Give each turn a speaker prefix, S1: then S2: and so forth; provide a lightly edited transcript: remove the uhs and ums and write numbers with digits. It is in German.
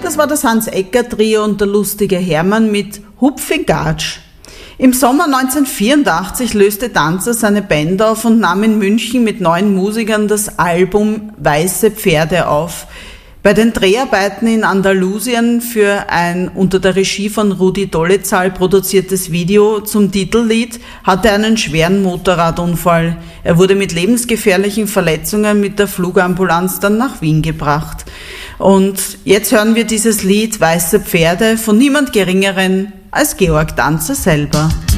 S1: Das war das Hans-Egger-Trio und der lustige Hermann mit Hupfigatsch. Im Sommer 1984 löste Danzer seine Band auf und nahm in München mit 9 Musikern das Album Weiße Pferde auf. Bei den Dreharbeiten in Andalusien für ein unter der Regie von Rudi Dolezal produziertes Video zum Titellied hatte er einen schweren Motorradunfall. Er wurde mit lebensgefährlichen Verletzungen mit der Flugambulanz dann nach Wien gebracht. Und jetzt hören wir dieses Lied Weiße Pferde von niemand Geringeren als Georg Danzer selber.